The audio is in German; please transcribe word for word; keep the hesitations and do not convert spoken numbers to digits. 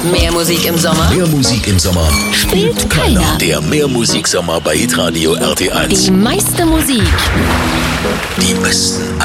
Mehr Musik im Sommer Mehr Musik im Sommer spielt keiner. Der Mehr Musik Sommer bei Hitradio R T eins. Die meiste Musik Die besten